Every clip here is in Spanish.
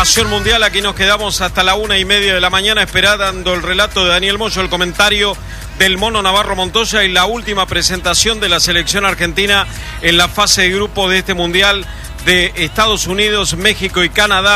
Pasión Mundial. Aquí nos quedamos hasta la 1:30 de la mañana esperando el relato de Daniel Moyo, el comentario del Mono Navarro Montoya y la última presentación de la selección argentina en la fase de grupo de este Mundial de Estados Unidos, México y Canadá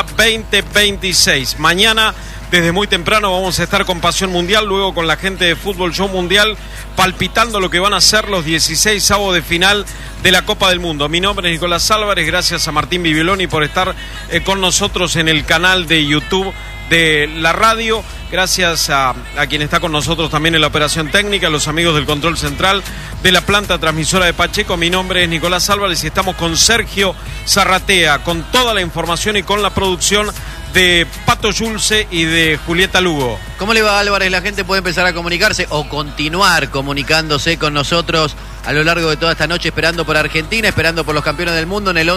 2026. Mañana, desde muy temprano, vamos a estar con Pasión Mundial, luego con la gente de Fútbol Show Mundial, palpitando lo que van a ser los 16 avos de final de la Copa del Mundo. Mi nombre es Nicolás Álvarez, gracias a Martín Bibiloni por estar con nosotros en el canal de YouTube de la radio, gracias a quien está con nosotros también en la operación técnica, los amigos del control central de la planta transmisora de Pacheco. Mi nombre es Nicolás Álvarez y estamos con Sergio Zarratea, con toda la información y con la producción de Pato Yulce y de Julieta Lugo. ¿Cómo le va, Álvarez? La gente puede empezar a comunicarse o continuar comunicándose con nosotros a lo largo de toda esta noche, esperando por Argentina, esperando por los campeones del mundo en el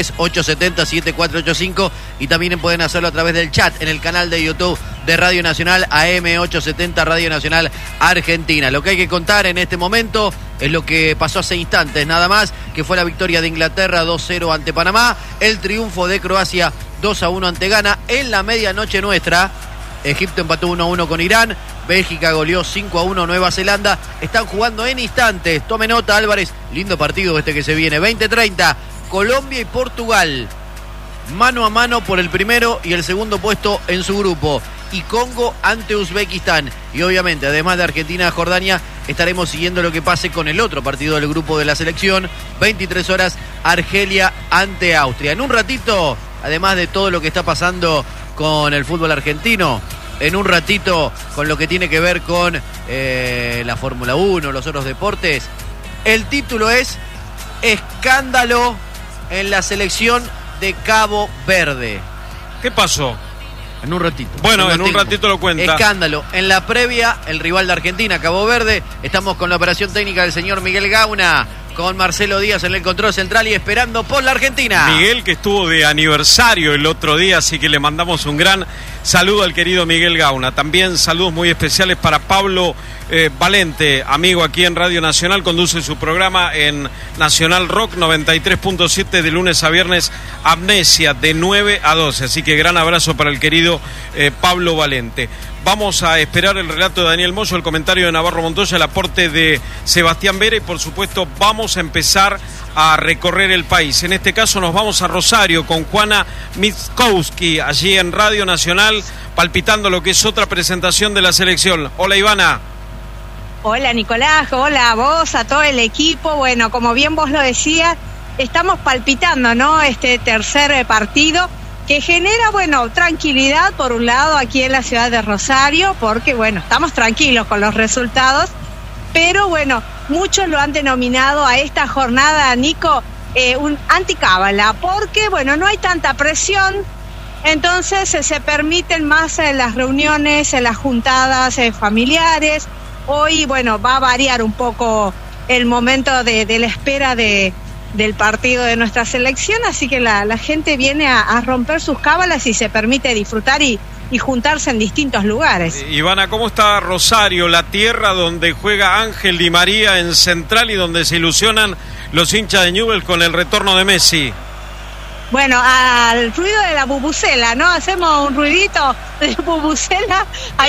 11-3-870-7485, y también pueden hacerlo a través del chat en el canal de YouTube de Radio Nacional AM870 Radio Nacional Argentina. Lo que hay que contar en este momento es lo que pasó hace instantes, nada más, que fue la victoria de Inglaterra 2-0 ante Panamá, el triunfo de Croacia 2-1 ante Ghana. En la medianoche nuestra, Egipto empató 1-1 con Irán, Bélgica goleó 5-1 Nueva Zelanda. Están jugando en instantes, tome nota, Álvarez, lindo partido este que se viene, 20:30, Colombia y Portugal, mano a mano por el primero y el segundo puesto en su grupo, y Congo ante Uzbekistán. Y obviamente, además de Argentina, Jordania, estaremos siguiendo lo que pase con el otro partido del grupo de la selección, 23 horas, Argelia ante Austria. En un ratito, además de todo lo que está pasando con el fútbol argentino, en un ratito con lo que tiene que ver con la Fórmula 1, los otros deportes, el título es Escándalo en la selección de Cabo Verde. ¿Qué pasó? En un ratito. Bueno, en un ratito lo cuenta. Escándalo. En la previa, el rival de Argentina, Cabo Verde. Estamos con la operación técnica del señor Miguel Gauna, con Marcelo Díaz en el control central y esperando por la Argentina. Miguel, que estuvo de aniversario el otro día, así que le mandamos un gran saludo al querido Miguel Gauna. También saludos muy especiales para Pablo Valente, amigo aquí en Radio Nacional, conduce su programa en Nacional Rock 93.7 de lunes a viernes, Amnesia, de 9 a 12. Así que gran abrazo para el querido Pablo Valente. Vamos a esperar el relato de Daniel Moyo, el comentario de Navarro Montoya, el aporte de Sebastián Vera y por supuesto vamos a empezar a recorrer el país. En este caso nos vamos a Rosario con Juana Mitkowski, allí en Radio Nacional, palpitando lo que es otra presentación de la selección. Hola, Ivana. Hola, Nicolás, hola a vos, a todo el equipo. Bueno, como bien vos lo decías, estamos palpitando, ¿no? Este tercer partido que genera, bueno, tranquilidad por un lado aquí en la ciudad de Rosario, porque, bueno, estamos tranquilos con los resultados, pero, bueno, muchos lo han denominado a esta jornada, Nico, un anticábala, porque, bueno, no hay tanta presión, entonces se permiten más las reuniones, las juntadas familiares. Hoy, bueno, va a variar un poco el momento de la espera del partido de nuestra selección, así que la gente viene a romper sus cábalas y se permite disfrutar y juntarse en distintos lugares. Ivana, ¿cómo está Rosario, la tierra donde juega Ángel Di María en Central y donde se ilusionan los hinchas de Newell's con el retorno de Messi? Bueno, al ruido de la bubucela, ¿no? Hacemos un ruidito de bubucela.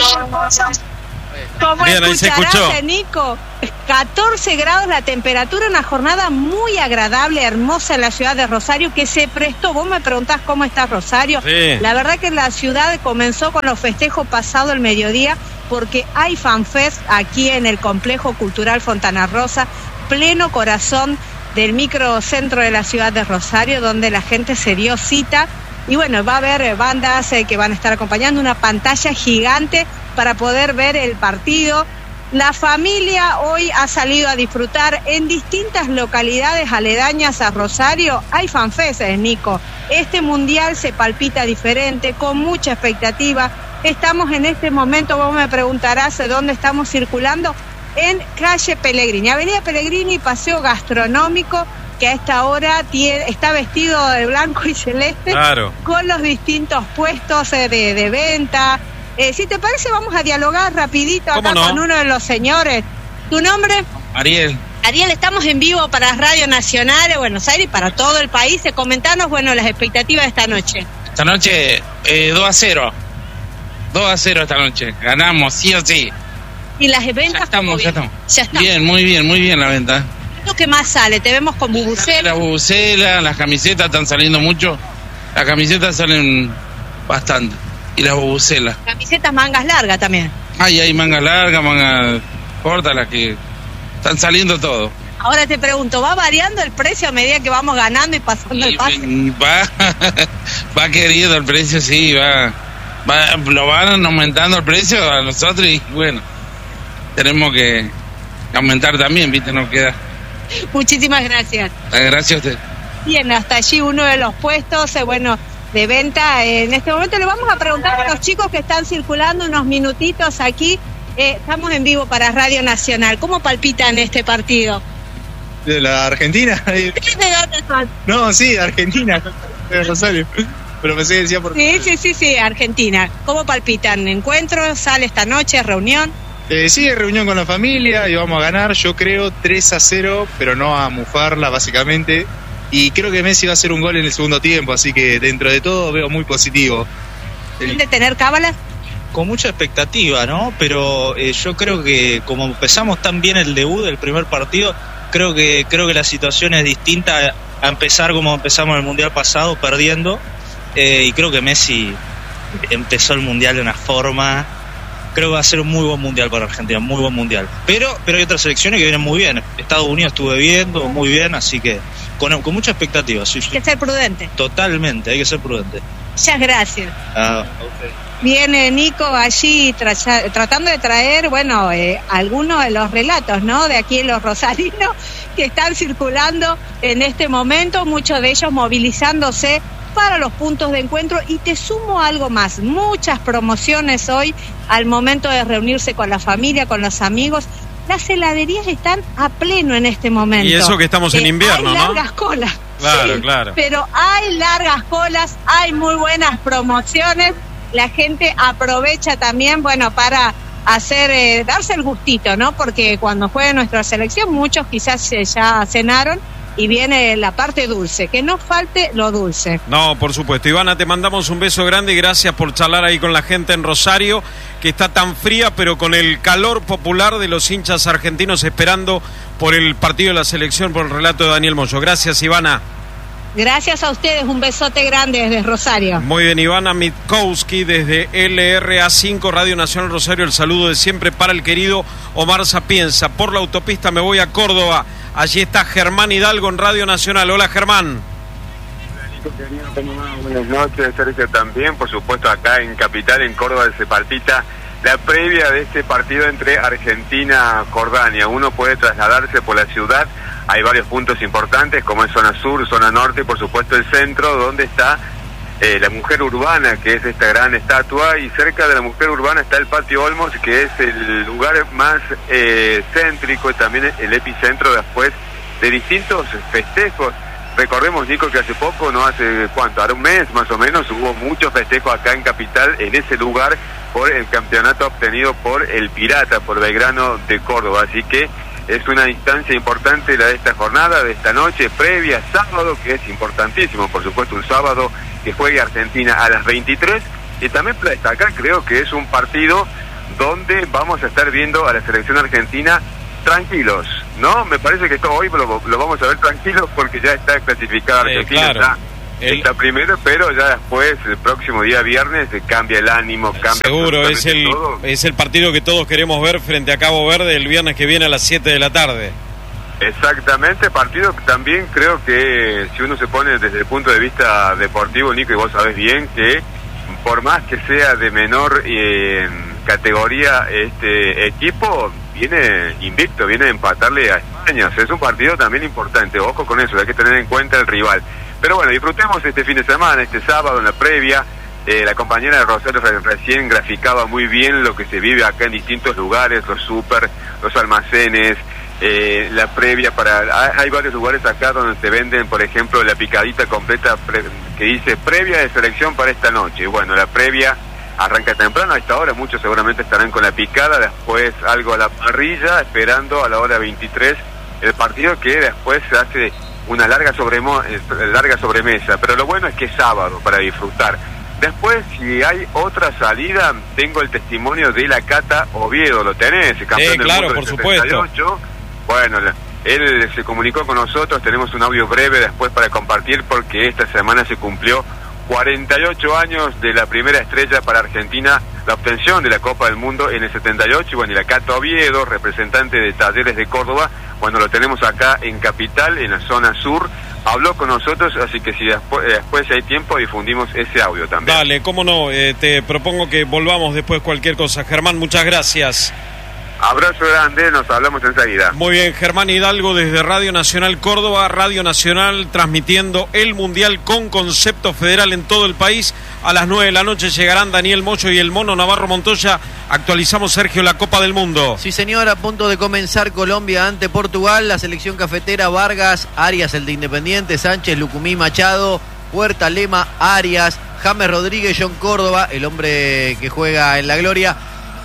Como bien, escucharás, Nico, 14 grados la temperatura, una jornada muy agradable, hermosa en la ciudad de Rosario, que se prestó. Vos me preguntás cómo está Rosario. Sí. La verdad que la ciudad comenzó con los festejos pasado el mediodía, porque hay FanFest aquí en el Complejo Cultural Fontana Rosa, pleno corazón del microcentro de la ciudad de Rosario, donde la gente se dio cita. Y bueno, va a haber bandas que van a estar acompañando, una pantalla gigante para poder ver el partido. La familia hoy ha salido a disfrutar en distintas localidades aledañas a Rosario. Hay FanFest, Nico. Este mundial se palpita diferente, con mucha expectativa. Estamos en este momento, vos me preguntarás dónde estamos circulando, en calle Pellegrini, avenida Pellegrini, paseo gastronómico, que a esta hora está vestido de blanco y celeste, claro, con los distintos puestos de venta. Si te parece, vamos a dialogar rapidito acá con uno de los señores. ¿Tu nombre? Ariel. Ariel, estamos en vivo para Radio Nacional de Buenos Aires y para todo el país. Comentanos, bueno, las expectativas de esta noche. Esta noche 2-0. 2-0 esta noche. Ganamos, sí o sí. ¿Y las ventas? Ya estamos. Ya estamos. Bien, muy bien la venta. ¿Qué es lo que más sale? Te vemos con bubucela. La bubucela, las camisetas están saliendo mucho. Las camisetas salen bastante. Y las bubucelas. Camisetas mangas largas también. Hay mangas largas, mangas cortas, las que están saliendo todo. Ahora te pregunto, ¿va variando el precio a medida que vamos ganando y pasando el pase? Va querido el precio, sí, lo van aumentando el precio a nosotros y bueno, tenemos que aumentar también, ¿viste? No queda. Muchísimas gracias. Gracias a usted. Bien, hasta allí uno de los puestos, de venta. En este momento le vamos a preguntar a los chicos que están circulando unos minutitos aquí. Estamos en vivo para Radio Nacional. ¿Cómo palpitan este partido? ¿De la Argentina? ¿De dónde son? No, sí, de Argentina, de Rosario. Pero pensé que decía por... Sí, Argentina. ¿Cómo palpitan? ¿Encuentro? ¿Sale esta noche? ¿Reunión? Sí, reunión con la familia y vamos a ganar, yo creo 3-0, pero no a mufarla básicamente. Y creo que Messi va a hacer un gol en el segundo tiempo, así que dentro de todo veo muy positivo. ¿De tener cábalas? Con mucha expectativa, ¿no? Pero yo creo que como empezamos tan bien el debut del primer partido, creo que la situación es distinta a empezar como empezamos el Mundial pasado, perdiendo. Y creo que Messi empezó el Mundial de una forma... Creo que va a ser un muy buen Mundial para Argentina, muy buen Mundial. Pero hay otras selecciones que vienen muy bien. Estados Unidos estuve viendo muy bien, así que con mucha expectativa. Sí. Hay que ser prudente. Totalmente, hay que ser prudente. Muchas gracias. Okay. Viene Nico allí tratando de traer, algunos de los relatos, ¿no? De aquí en los rosarinos que están circulando en este momento, muchos de ellos movilizándose para los puntos de encuentro. Y te sumo algo más, muchas promociones hoy al momento de reunirse con la familia, con los amigos. Las heladerías están a pleno en este momento. Y eso que estamos en invierno, hay ¿no? Largas colas. Claro, sí, claro. Pero hay largas colas, hay muy buenas promociones. La gente aprovecha también, para darse el gustito, ¿no? Porque cuando juegue nuestra selección, muchos quizás ya cenaron y viene la parte dulce, que no falte lo dulce. No, por supuesto. Ivana, te mandamos un beso grande y gracias por charlar ahí con la gente en Rosario, que está tan fría, pero con el calor popular de los hinchas argentinos esperando por el partido de la selección, por el relato de Daniel Moyo. Gracias, Ivana. Gracias a ustedes, un besote grande desde Rosario. Muy bien, Ivana Mitkowski desde LRA5, Radio Nacional Rosario, el saludo de siempre para el querido Omar Sapienza. Por la autopista me voy a Córdoba, allí está Germán Hidalgo en Radio Nacional. Hola, Germán. Buenas noches, Sergio, también, por supuesto, acá en Capital, en Córdoba, se palpita la previa de este partido entre Argentina y Jordania. Uno puede trasladarse por la ciudad. Hay varios puntos importantes, como es zona sur, zona norte y por supuesto el centro, donde está la mujer urbana, que es esta gran estatua, y cerca de la mujer urbana está el Patio Olmos, que es el lugar más céntrico y también el epicentro después de distintos festejos. Recordemos, Nico, que hace poco, no hace cuánto, ahora un mes más o menos, hubo muchos festejos acá en Capital, en ese lugar, por el campeonato obtenido por el Pirata, por Belgrano de Córdoba, así que es una instancia importante la de esta jornada, de esta noche previa, sábado, que es importantísimo, por supuesto, un sábado que juegue Argentina a las 23, y también para destacar, creo que es un partido donde vamos a estar viendo a la selección argentina tranquilos, ¿no? Me parece que hoy lo vamos a ver tranquilos porque ya está clasificada Argentina, claro. Está primero, pero ya después, el próximo día viernes, cambia el ánimo, cambia... Seguro, es el partido que todos queremos ver frente a Cabo Verde el viernes que viene a las 7 de la tarde. Exactamente, partido que también creo que, si uno se pone desde el punto de vista deportivo, Nico, y vos sabés bien que por más que sea de menor categoría este equipo, viene invicto, viene a empatarle a España. O sea, es un partido también importante, ojo con eso, hay que tener en cuenta el rival. Pero bueno, disfrutemos este fin de semana, este sábado en la previa. La compañera de Rosario recién graficaba muy bien lo que se vive acá en distintos lugares, los súper, los almacenes, la previa hay varios lugares acá donde te venden, por ejemplo, la picadita completa que dice previa de selección para esta noche. Bueno, la previa arranca temprano, a esta hora muchos seguramente estarán con la picada, después algo a la parrilla, esperando a la hora 23 el partido, que después se hace una larga sobremesa, pero lo bueno es que es sábado para disfrutar. Después, si hay otra salida, tengo el testimonio de la Cata Oviedo, ¿lo tenés? El campeón del claro, mundo por del supuesto. 78. Bueno, él se comunicó con nosotros, tenemos un audio breve después para compartir, porque esta semana se cumplió 48 años de la primera estrella para Argentina, la obtención de la Copa del Mundo en el 78, y bueno, y la Cata Oviedo, representante de Talleres de Córdoba, bueno, lo tenemos acá en Capital, en la zona sur, habló con nosotros, así que si después hay tiempo difundimos ese audio también. Dale, cómo no, te propongo que volvamos después cualquier cosa. Germán, muchas gracias. Abrazo grande, nos hablamos enseguida. Muy bien, Germán Hidalgo desde Radio Nacional Córdoba, Radio Nacional transmitiendo el Mundial con concepto federal en todo el país. A las 9 de la noche llegarán Daniel Moyo y el Mono Navarro Montoya. Actualizamos, Sergio, la Copa del Mundo. Sí, señor, a punto de comenzar Colombia ante Portugal. La selección cafetera: Vargas, Arias, el de Independiente, Sánchez, Lucumí, Machado, Huerta, Lema, Arias, James Rodríguez, John Córdoba, el hombre que juega en la Gloria,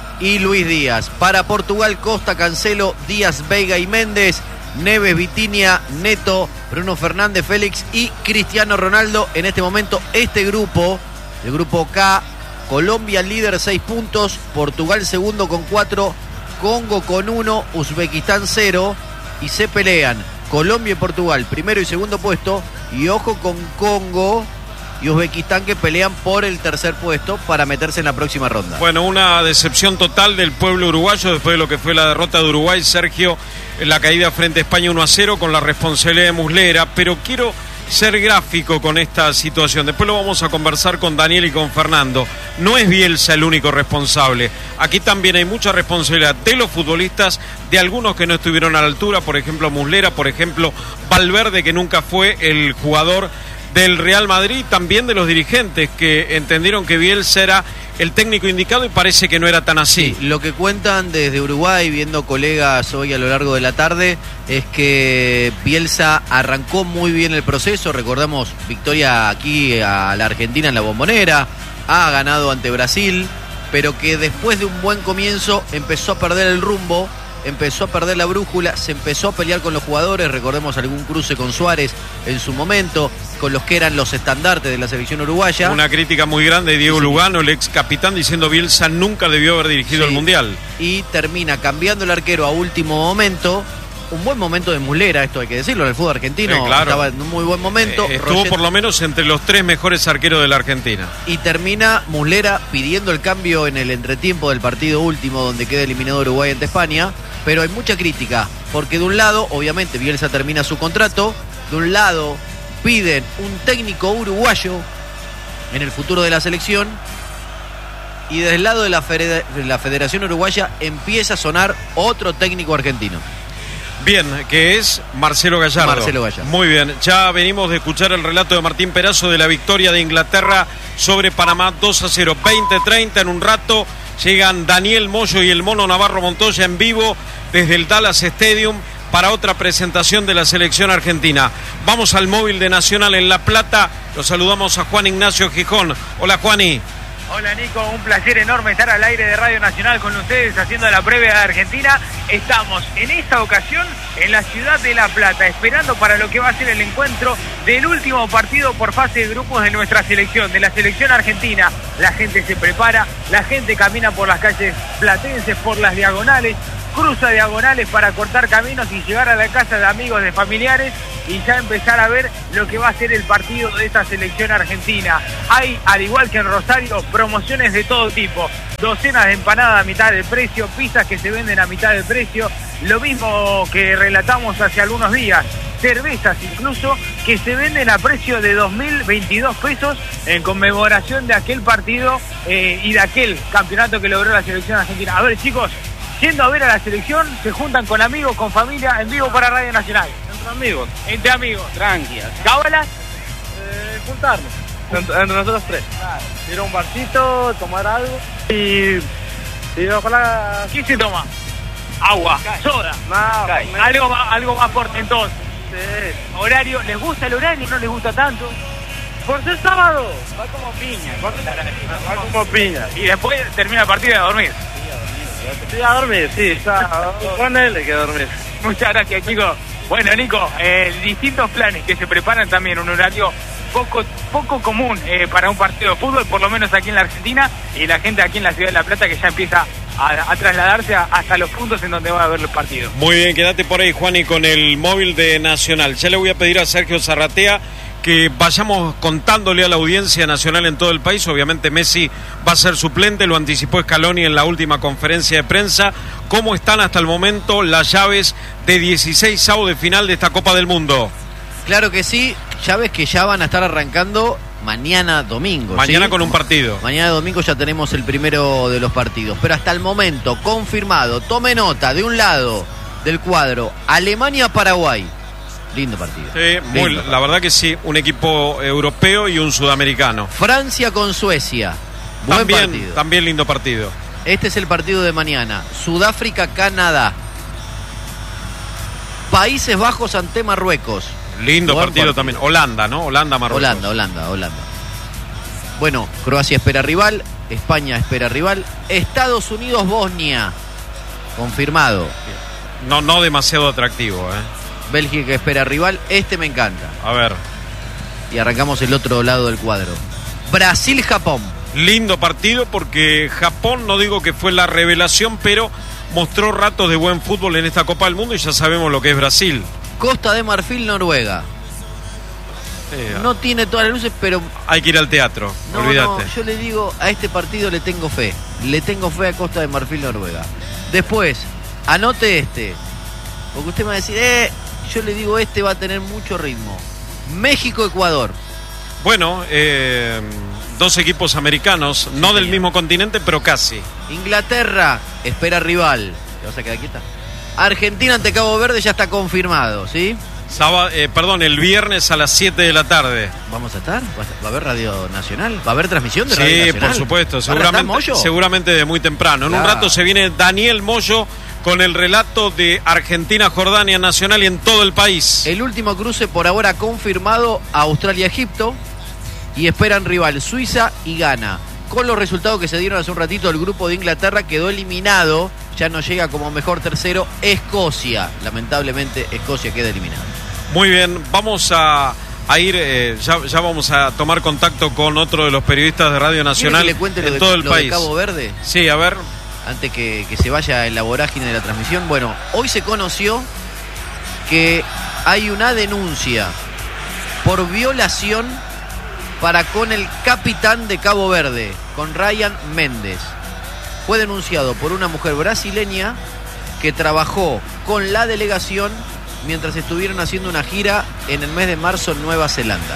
y Luis Díaz. Para Portugal: Costa, Cancelo, Díaz, Veiga y Méndez, Neves, Vitinha, Neto, Bruno Fernández, Félix y Cristiano Ronaldo. En este momento, este grupo, el grupo K: Colombia líder 6 puntos, Portugal segundo con 4, Congo con 1, Uzbekistán 0, y se pelean Colombia y Portugal primero y segundo puesto, y ojo con Congo y Uzbekistán, que pelean por el tercer puesto para meterse en la próxima ronda. Bueno, una decepción total del pueblo uruguayo después de lo que fue la derrota de Uruguay, Sergio, en la caída frente a España 1-0 con la responsabilidad de Muslera, pero quiero ser gráfico con esta situación. Después lo vamos a conversar con Daniel y con Fernando. No es Bielsa el único responsable. Aquí también hay mucha responsabilidad de los futbolistas, de algunos que no estuvieron a la altura, por ejemplo Muslera, por ejemplo Valverde, que nunca fue el jugador del Real Madrid, también de los dirigentes que entendieron que Bielsa era el técnico indicado y parece que no era tan así. Sí, lo que cuentan desde Uruguay, viendo colegas hoy a lo largo de la tarde, es que Bielsa arrancó muy bien el proceso. Recordamos victoria aquí a la Argentina en la Bombonera, ha ganado ante Brasil, pero que después de un buen comienzo empezó a perder el rumbo, empezó a perder la brújula, se empezó a pelear con los jugadores. Recordemos algún cruce con Suárez en su momento, con los que eran los estandartes de la selección uruguaya. Una crítica muy grande de Diego Lugano, el ex capitán, diciendo Bielsa nunca debió haber dirigido el Mundial. Y termina cambiando el arquero a último momento. Un buen momento de Muslera, esto hay que decirlo, en el fútbol argentino, claro, estaba en un muy buen momento. Estuvo por lo menos entre los 3 mejores arqueros de la Argentina. Y termina Muslera pidiendo el cambio en el entretiempo del partido último, donde queda eliminado Uruguay ante España. Pero hay mucha crítica, porque de un lado, obviamente, Bielsa termina su contrato, de un lado piden un técnico uruguayo en el futuro de la selección, y desde el lado de la Federación Uruguaya empieza a sonar otro técnico argentino. Bien, que es Marcelo Gallardo. Marcelo Gallardo. Muy bien, ya venimos de escuchar el relato de Martín Perazo de la victoria de Inglaterra sobre Panamá 2-0, 20-30. En un rato llegan Daniel Moyo y el Mono Navarro Montoya en vivo desde el Dallas Stadium para otra presentación de la selección argentina. Vamos al móvil de Nacional en La Plata. Los saludamos a Juan Ignacio Gijón. Hola, Juani. Hola, Nico, un placer enorme estar al aire de Radio Nacional con ustedes haciendo la previa de Argentina. Estamos en esta ocasión en la ciudad de La Plata, esperando para lo que va a ser el encuentro del último partido por fase de grupos de nuestra selección, de la selección argentina. La gente se prepara, la gente camina por las calles platenses, por las diagonales, cruza diagonales para cortar caminos y llegar a la casa de amigos, de familiares, y ya empezar a ver lo que va a ser el partido de esta selección argentina. Hay, al igual que en Rosario, promociones de todo tipo. Docenas de empanadas a mitad de precio, pizzas que se venden a mitad de precio, lo mismo que relatamos hace algunos días, cervezas incluso que se venden a precio de 2.022 pesos en conmemoración de aquel partido y de aquel campeonato que logró la selección argentina. A ver, chicos, yendo a ver a la selección, se juntan con amigos, con familia, en vivo para Radio Nacional. Entre amigos. Tranquilas. ¿Cábalas? Juntarnos. Entre nosotros 3. Claro. Ir a un barcito, tomar algo y ojalá. ¿Qué se toma? Agua, soda. No, algo más portentoso. Sí. Horario, ¿les gusta el horario? ¿No les gusta tanto? Por ser sábado. Va como piña. Va como piña. Y después termina el partido y a dormir. Sí, a dormir, sí. Ponele que a dormir. Muchas gracias, chicos. Bueno, Nico, distintos planes que se preparan también, un horario poco común para un partido de fútbol, por lo menos aquí en la Argentina, y la gente aquí en la ciudad de La Plata que ya empieza a trasladarse hasta los puntos en donde va a haber los partidos. Muy bien, quédate por ahí, Juan, y con el móvil de Nacional. Ya le voy a pedir a Sergio Zarratea que vayamos contándole a la audiencia nacional en todo el país. Obviamente Messi va a ser suplente, lo anticipó Scaloni en la última conferencia de prensa. ¿Cómo están hasta el momento las llaves de 16avos de final de esta Copa del Mundo? Claro que sí, llaves que ya van a estar arrancando mañana domingo. Mañana, ¿sí? Con un partido. Mañana domingo ya tenemos el primero de los partidos. Pero hasta el momento, confirmado, tome nota, de un lado del cuadro, Alemania-Paraguay. Lindo partido. Sí, la verdad que sí, un equipo europeo y un sudamericano. Francia con Suecia. Buen partido. También lindo partido. Este es el partido de mañana. Sudáfrica-Canadá. Países Bajos ante Marruecos. Lindo partido también. Holanda, ¿no? Holanda-Marruecos. Holanda. Bueno, Croacia espera rival. España espera rival. Estados Unidos-Bosnia. Confirmado. No demasiado atractivo, Bélgica espera rival. Este me encanta. A ver. Y arrancamos el otro lado del cuadro. Brasil-Japón. Lindo partido porque Japón, no digo que fue la revelación, pero mostró ratos de buen fútbol en esta Copa del Mundo y ya sabemos lo que es Brasil. Costa de Marfil, Noruega. No tiene todas las luces, pero... Hay que ir al teatro, olvídate. No, yo le digo, a este partido le tengo fe. Le tengo fe a Costa de Marfil, Noruega. Después, anote este. Porque usted me va a decir, yo le digo, este va a tener mucho ritmo. México-Ecuador. Bueno, dos equipos americanos, no del mismo continente, pero casi. Inglaterra espera rival. ¿Te vas a quedar quieta? Argentina ante Cabo Verde ya está confirmado, ¿sí? El viernes a las 7 de la tarde. ¿Vamos a estar? ¿Va a haber Radio Nacional? ¿Va a haber transmisión de Radio Nacional? Sí, por supuesto, seguramente de muy temprano. En un rato se viene Daniel Moyo con el relato de Argentina-Jordania Nacional y en todo el país. El último cruce por ahora confirmado, Australia-Egipto, y esperan rival Suiza y Ghana. Con los resultados que se dieron hace un ratito, el grupo de Inglaterra quedó eliminado, ya no llega como mejor tercero Escocia. Lamentablemente Escocia queda eliminada. Muy bien, vamos a ir, ya vamos a tomar contacto con otro de los periodistas de Radio Nacional que le cuente en todo el país. De Cabo Verde? Sí, a ver. Antes que se vaya en la vorágine de la transmisión. Bueno, hoy se conoció que hay una denuncia por violación para con el capitán de Cabo Verde, con Ryan Méndez. Fue denunciado por una mujer brasileña que trabajó con la delegación mientras estuvieron haciendo una gira en el mes de marzo en Nueva Zelanda.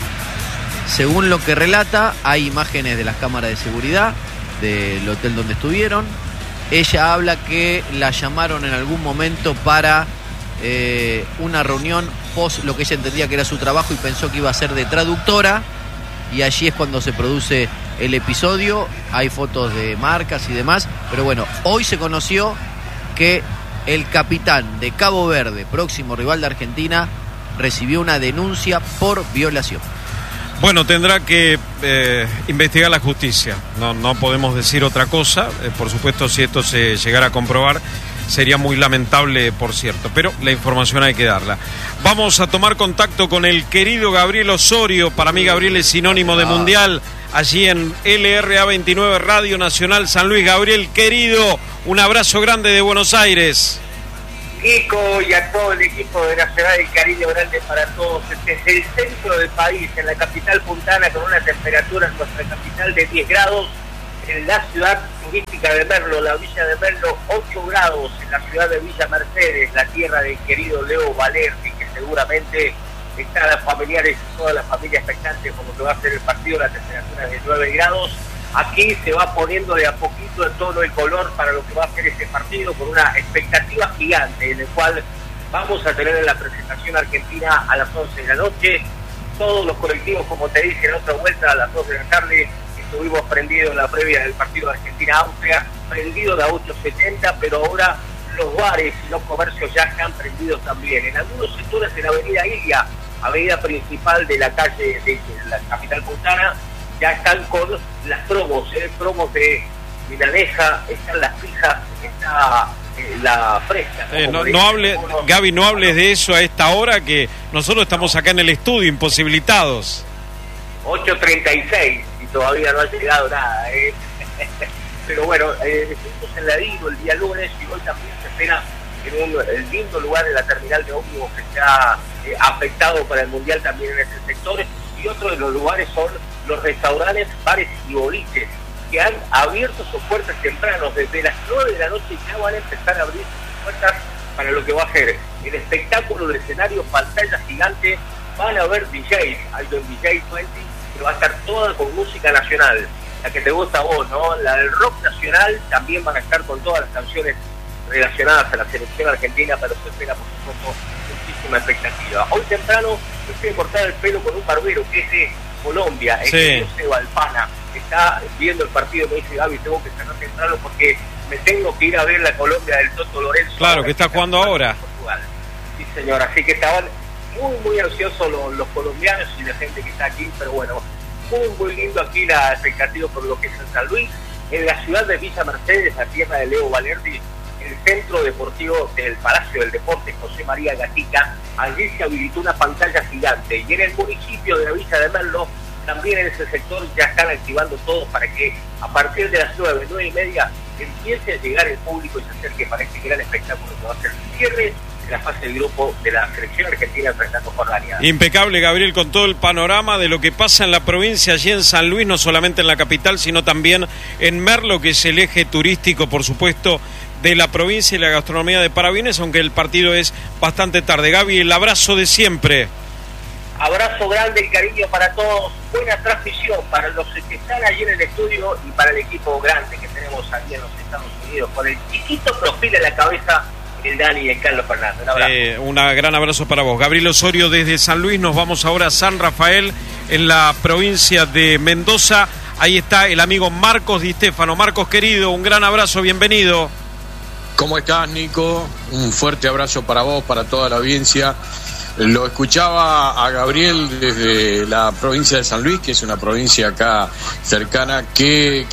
Según lo que relata, hay imágenes de las cámaras de seguridad del hotel donde estuvieron. Ella habla que la llamaron en algún momento para una reunión post lo que ella entendía que era su trabajo y pensó que iba a ser de traductora, y allí es cuando se produce el episodio. Hay fotos de marcas y demás, pero bueno, hoy se conoció que el capitán de Cabo Verde, próximo rival de Argentina, recibió una denuncia por violación. Bueno, tendrá que investigar la justicia. No podemos decir otra cosa. Por supuesto, si esto se llegara a comprobar, sería muy lamentable, por cierto. Pero la información hay que darla. Vamos a tomar contacto con el querido Gabriel Osorio. Para mí, Gabriel es sinónimo de mundial. Allí en LRA 29 Radio Nacional San Luis. Gabriel, querido, un abrazo grande de Buenos Aires. Kiko y a todo el equipo de Nacional, el cariño grande para todos. Desde el centro del país, en la capital puntana, con una temperatura en nuestra capital de 10 grados, en la ciudad turística de Merlo, la villa de Merlo, 8 grados, en la ciudad de Villa Mercedes, la tierra del querido Leo Valerdi, que seguramente están las familiares y todas las familias expectantes con lo que va a ser el partido, la temperatura es de 9 grados. Aquí se va poniendo de a poquito el tono y color para lo que va a ser este partido, con una expectativa gigante en el cual vamos a tener en la presentación argentina a las 11 de la noche. Todos los colectivos, como te dije en otra vuelta, a las 2 de la tarde estuvimos prendidos en la previa del partido de Argentina-Austria, prendidos de a 8.70, pero ahora los bares y los comercios ya están prendidos también. En algunos sectores de la avenida Ilia, avenida principal de la calle de la capital puntana, ya están con las promos de milaneja, están las pijas, está la fresca. Gaby, no hables de eso a esta hora, que nosotros estamos acá en el estudio, imposibilitados. 8:36 y todavía no ha llegado nada. Pero bueno, estuvimos en la Digo el día lunes y hoy también se espera en el lindo lugar de la terminal de ómnibus que se ha afectado para el Mundial también en ese sector. Y otro de los lugares son los restaurantes, bares y boliches, que han abierto sus puertas temprano, desde las 9 de la noche ya van a empezar a abrir sus puertas para lo que va a ser el espectáculo de escenario, pantalla gigante. Van a haber DJs, hay un DJ 20, que va a estar toda con música nacional, la que te gusta a vos, ¿no? La del rock nacional, también van a estar con todas las canciones relacionadas a la selección argentina, pero se espera, por supuesto, muchísima expectativa. Hoy temprano me fui a cortar el pelo con un barbero que es de Colombia, es José Alpana, está viendo el partido. Me dice: Gaby, tengo que salir temprano porque me tengo que ir a ver la Colombia del Toto Lorenzo. Claro, que está jugando ahora. Sí, señor, así que estaban muy ansiosos los colombianos y la gente que está aquí, pero bueno, muy lindo aquí la expectativa por lo que es en San Luis, en la ciudad de Villa Mercedes, la tierra de Leo Valerdi, el centro deportivo del Palacio del Deporte José María Gatica. Allí se habilitó una pantalla gigante, y en el municipio de la Villa de Merlo, también en ese sector ya están activando todo para que a partir de las 9:30 empiece a llegar el público y se acerque para este gran espectáculo que va a ser el cierre de la fase de grupo de la selección argentina enfrentando a Jordania. Impecable, Gabriel, con todo el panorama de lo que pasa en la provincia, allí en San Luis, no solamente en la capital, sino también en Merlo, que es el eje turístico, por supuesto, de la provincia y la gastronomía de Parabienes, aunque el partido es bastante tarde. Gaby, el abrazo de siempre. Abrazo grande y cariño para todos. Buena transmisión para los que están allí en el estudio y para el equipo grande que tenemos aquí en los Estados Unidos, con el chiquito perfil en la cabeza, el Dani y el Carlos Fernández. Un abrazo. Un gran abrazo para vos. Gabriel Osorio desde San Luis. Nos vamos ahora a San Rafael, en la provincia de Mendoza. Ahí está el amigo Marcos Di Stefano. Marcos, querido, un gran abrazo, bienvenido. ¿Cómo estás, Nico? Un fuerte abrazo para vos, para toda la audiencia. Lo escuchaba a Gabriel desde la provincia de San Luis, que es una provincia acá cercana. Qué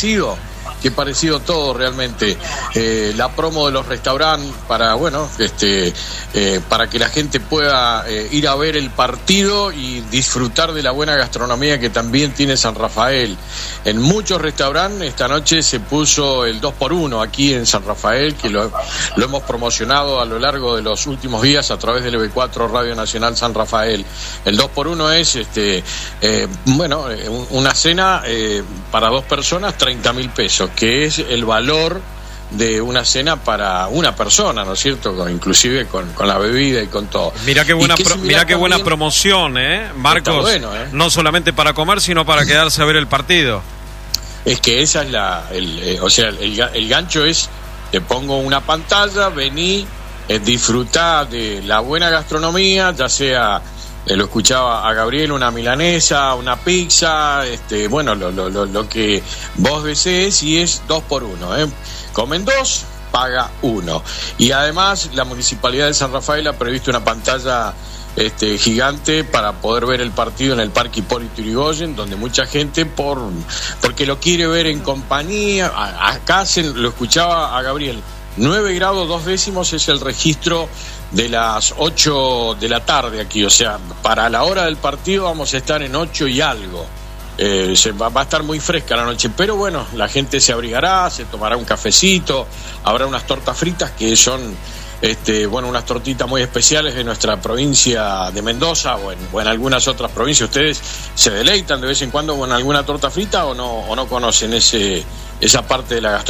parecido todo realmente. La promo de los restaurantes para, para que la gente pueda ir a ver el partido y disfrutar de la buena gastronomía que también tiene San Rafael. En muchos restaurantes esta noche se puso el 2x1 aquí en San Rafael, que lo hemos promocionado a lo largo de los últimos días a través del EB4 Radio Nacional San Rafael. El 2x1 es una cena para 2 personas, 30.000 pesos, que es el valor de una cena para una persona, ¿no es cierto? Inclusive con la bebida y con todo. Mirá qué buena promoción, Marcos. Bueno, no solamente para comer, sino para quedarse a ver el partido. Es que esa es el gancho es: te pongo una pantalla, vení, disfrutá de la buena gastronomía, ya sea, lo escuchaba a Gabriel, una milanesa, una pizza, lo que vos desees, y es 2x1, Comen 2, paga 1. Y además la Municipalidad de San Rafael ha previsto una pantalla gigante para poder ver el partido en el Parque Hipólito Yrigoyen, donde mucha gente porque lo quiere ver en compañía. Acá lo escuchaba a Gabriel, 9 grados 2 décimos es el registro de las 8 de la tarde aquí, o sea, para la hora del partido vamos a estar en 8 y algo. Va a estar muy fresca la noche, pero bueno, la gente se abrigará, se tomará un cafecito, habrá unas tortas fritas que son unas tortitas muy especiales de nuestra provincia de Mendoza o en algunas otras provincias. ¿Ustedes se deleitan de vez en cuando con alguna torta frita o no conocen esa parte de la gastronomía?